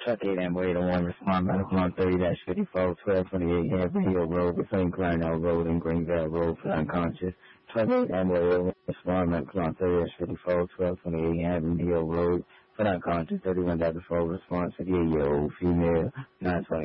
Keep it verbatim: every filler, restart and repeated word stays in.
Truck eight Amway to one respond medical on thirty fifty-four, twelve twenty-eight Hampton Hill Road between Clarendon Road and Greenville Road for unconscious. Truck eight Amway respond medical on thirty fifty-four, twelve twenty-eight Hampton Hill Road for unconscious. thirty-one four response, fifty-eight-year-old female, nine twenty.